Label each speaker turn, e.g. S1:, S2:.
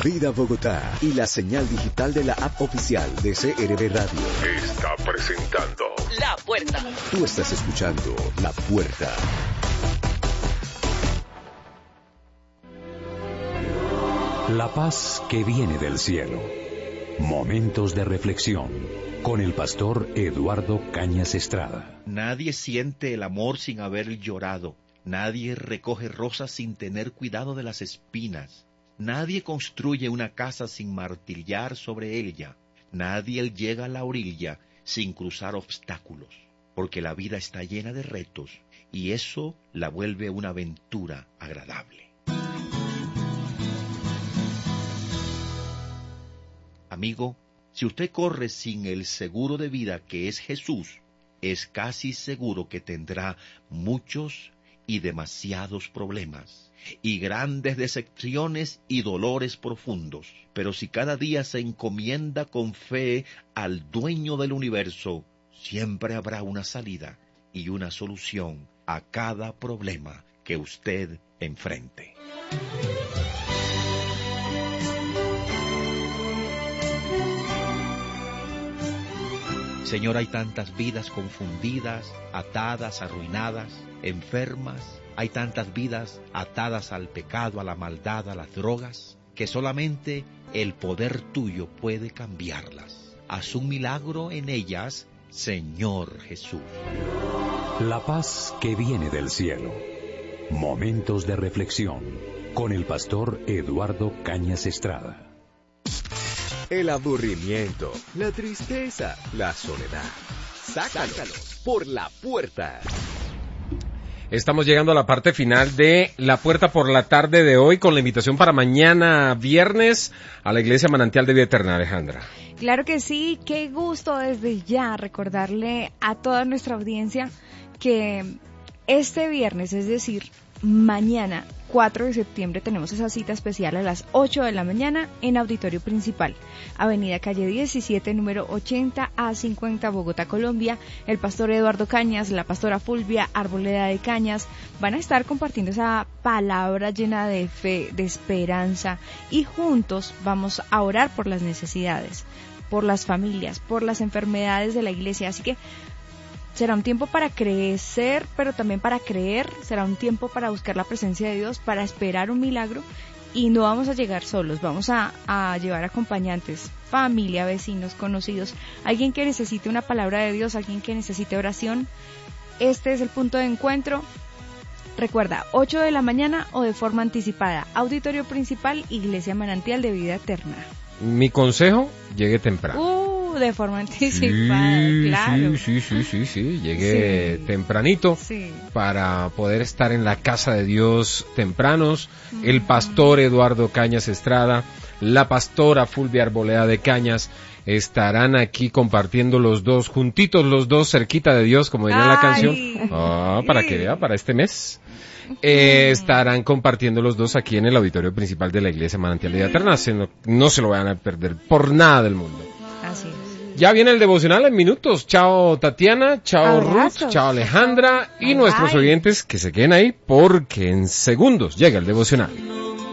S1: Vida Bogotá y la señal digital de la app oficial de CRB Radio
S2: está presentando
S3: La Puerta.
S1: Tú estás escuchando La Puerta.
S4: La paz que viene del cielo. Momentos de reflexión con el pastor Eduardo Cañas Estrada.
S5: Nadie siente el amor sin haber llorado. Nadie recoge rosas sin tener cuidado de las espinas. Nadie construye una casa sin martillar sobre ella. Nadie llega a la orilla sin cruzar obstáculos, porque la vida está llena de retos y eso la vuelve una aventura agradable. Amigo, si usted corre sin el seguro de vida que es Jesús, es casi seguro que tendrá muchos y demasiados problemas, y grandes decepciones y dolores profundos. Pero si cada día se encomienda con fe al dueño del universo, siempre habrá una salida y una solución a cada problema que usted enfrente. Señor, hay tantas vidas confundidas, atadas, arruinadas, enfermas. Hay tantas vidas atadas al pecado, a la maldad, a las drogas, que solamente el poder tuyo puede cambiarlas. Haz un milagro en ellas, Señor Jesús.
S4: La paz que viene del cielo. Momentos de reflexión con el pastor Eduardo Cañas Estrada.
S1: El aburrimiento, la tristeza, la soledad. Sácalos por la puerta.
S6: Estamos llegando a la parte final de La Puerta por la tarde de hoy, con la invitación para mañana viernes a la Iglesia Manantial de Vida Eterna. Alejandra.
S7: Claro que sí, qué gusto desde ya recordarle a toda nuestra audiencia que este viernes, es decir, mañana 4 de septiembre, tenemos esa cita especial a las 8 de la mañana en Auditorio Principal, Avenida Calle 17, número 80 a 50, Bogotá, Colombia. El pastor Eduardo Cañas, la pastora Fulvia Arboleda de Cañas van a estar compartiendo esa palabra llena de fe, de esperanza, y juntos vamos a orar por las necesidades, por las familias, por las enfermedades de la iglesia. Así que será un tiempo para crecer, pero también para creer. Será un tiempo para buscar la presencia de Dios, para esperar un milagro. Y no vamos a llegar solos, vamos a llevar acompañantes, familia, vecinos, conocidos, alguien que necesite una palabra de Dios, alguien que necesite oración. Este es el punto de encuentro. Recuerda, 8 de la mañana o de forma anticipada. Auditorio Principal, Iglesia Manantial de Vida Eterna.
S6: Mi consejo, llegue temprano.
S7: De forma anticipada, claro.
S6: Sí, llegué tempranito para poder estar en la casa de Dios tempranos. El pastor Eduardo Cañas Estrada, la pastora Fulvia Arboleda de Cañas estarán aquí compartiendo los dos, juntitos los dos, cerquita de Dios, como diría la canción. Para que vea, para este mes. Estarán compartiendo los dos aquí en el auditorio principal de la Iglesia Manantial de Vida Eterna. No se lo vayan a perder por nada del mundo.
S7: Así es.
S6: Ya viene el devocional en minutos. Chao Tatiana, chao Ruth, chao Alejandra y nuestros oyentes que se queden ahí porque en segundos llega el devocional.